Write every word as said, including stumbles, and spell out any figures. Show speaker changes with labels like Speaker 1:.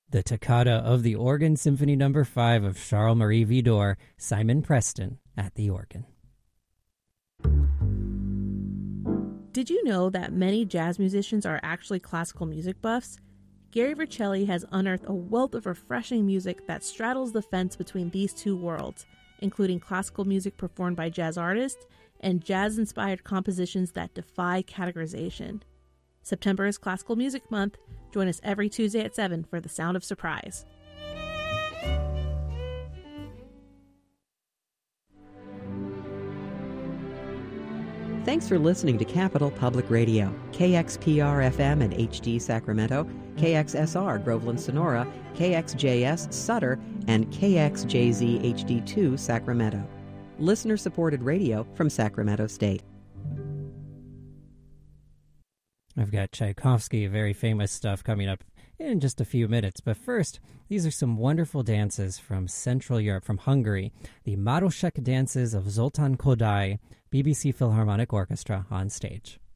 Speaker 1: The Toccata of the Organ, Symphony Number five of Charles-Marie Widor, Simon Preston at the organ.
Speaker 2: Did you know that many jazz musicians are actually classical music buffs? Gary Vercelli has unearthed a wealth of refreshing music that straddles the fence between these two worlds, including classical music performed by jazz artists and jazz-inspired compositions that defy categorization. September is Classical Music Month. Join us every Tuesday at seven for The Sound of Surprise.
Speaker 3: Thanks for listening to Capital Public Radio, K X P R F M and H D Sacramento, K X S R Groveland Sonora, K X J S Sutter, and K X J Z H D two Sacramento. Listener-supported radio from Sacramento State.
Speaker 1: I've got Tchaikovsky, very famous stuff, coming up in just a few minutes. But first, these are some wonderful dances from Central Europe, from Hungary. The Maroshek dances of Zoltán Kodály, B B C Philharmonic Orchestra on stage.